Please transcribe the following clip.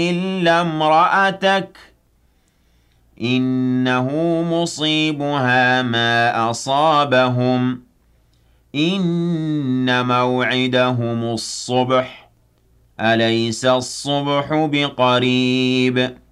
إلا امرأتك إنه مصيبها ما أصابهم إن موعدهم الصبح أليس الصبح بقريب